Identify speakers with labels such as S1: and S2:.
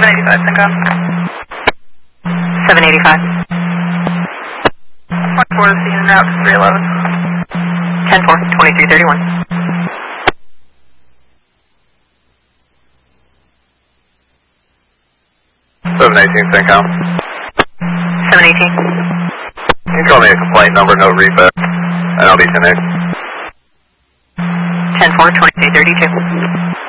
S1: 785, Synco.
S2: 785.
S1: 24 is being route to 311.
S2: 10-4, 2331.
S3: 718, Synco.
S2: 718.
S3: You can call me a complaint number, no reset, and I'll be 10-8.
S2: 10-4, 2332.